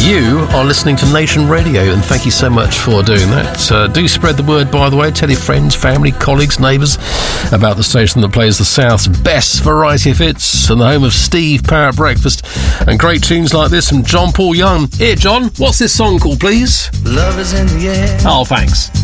You are listening to Nation Radio, and thank you so much for doing that. Do spread the word, by the way. Tell your friends, family, colleagues, neighbours about the station that plays the South's best variety of hits and the home of Steve Power Breakfast and great tunes like this from John Paul Young. Here, John, what's this song called, please? Love is in the air. Oh, thanks.